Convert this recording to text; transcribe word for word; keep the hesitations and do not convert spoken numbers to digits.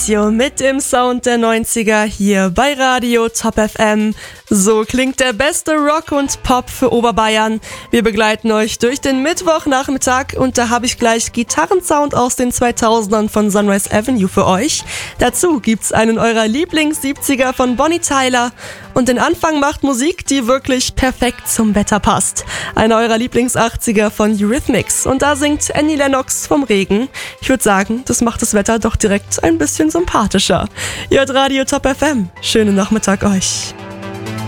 Radio mit dem Sound der neunziger hier bei Radio Top F M. So klingt der beste Rock und Pop für Oberbayern. Wir begleiten euch durch den Mittwochnachmittag und da habe ich gleich Gitarrensound aus den zweitausendern von Sunrise Avenue für euch. Dazu gibt's einen eurer Lieblings-siebziger von Bonnie Tyler und den Anfang macht Musik, die wirklich perfekt zum Wetter passt. Einer eurer Lieblings-achtziger von Eurythmics und da singt Annie Lennox vom Regen. Ich würde sagen, das macht das Wetter doch direkt ein bisschen sympathischer. Ihr hört Radio Top F M. Schönen Nachmittag euch.